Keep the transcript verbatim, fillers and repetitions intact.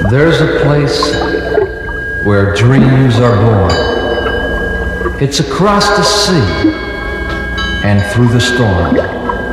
There's a place where dreams are born. It's across the sea and through the storm.